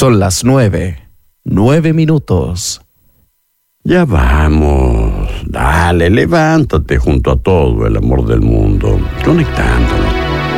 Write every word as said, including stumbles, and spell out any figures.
Son las nueve, nueve minutos. Ya vamos, dale, levántate junto a todo el amor del mundo, conectándonos.